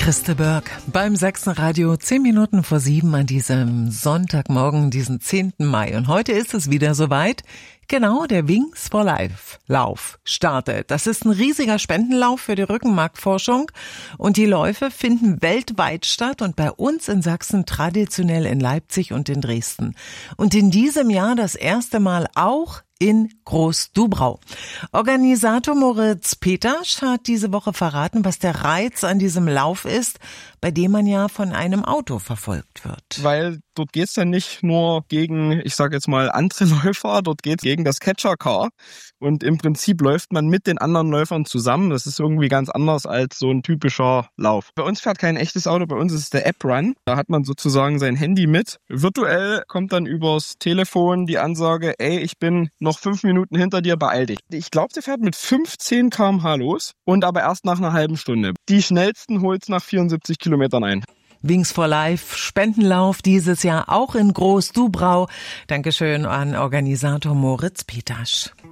Christe Börk beim Sachsenradio 10 Minuten vor 7 an diesem Sonntagmorgen, diesen 10. Mai. Und heute ist es wieder soweit. Genau, der Wings for Life Lauf startet. Das ist ein riesiger Spendenlauf für die Rückenmarkforschung und die Läufe finden weltweit statt und bei uns in Sachsen traditionell in Leipzig und in Dresden. Und in diesem Jahr das erste Mal auch in Groß-Dubrau. Organisator Moritz Petasch hat diese Woche verraten, was der Reiz an diesem Lauf ist, bei dem man ja von einem Auto verfolgt wird. Weil dort geht's dann nicht nur gegen, ich sage jetzt mal, andere Läufer, dort geht's gegen das Catcher-Car. Und im Prinzip läuft man mit den anderen Läufern zusammen. Das ist irgendwie ganz anders als so ein typischer Lauf. Bei uns fährt kein echtes Auto, bei uns ist es der App-Run. Da hat man sozusagen sein Handy mit. Virtuell kommt dann übers Telefon die Ansage, ey, ich bin noch 5 Minuten hinter dir, beeil dich. Ich glaube, der fährt mit 15 km/h los und aber erst nach einer halben Stunde. Die schnellsten holt's nach 74 Kilometern ein. Wings for Life, Spendenlauf dieses Jahr auch in Groß-Dubrau. Dankeschön an Organisator Moritz Petasch.